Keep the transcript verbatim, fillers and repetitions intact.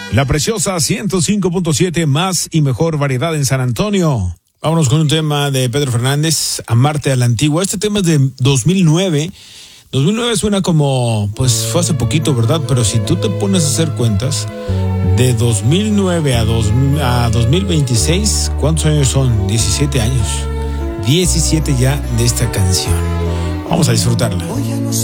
La preciosa ciento cinco punto siete, más y mejor variedad en San Antonio. Vámonos con un tema de Pedro Fernández, Amarte a la Antigua. Este tema es de dos mil nueve. dos mil nueve suena como, pues fue hace poquito, ¿verdad? Pero si tú te pones a hacer cuentas, de dos mil nueve a, dos, a dos mil veintiséis, ¿cuántos años son? diecisiete años. diecisiete ya de esta canción. Vamos a disfrutarla.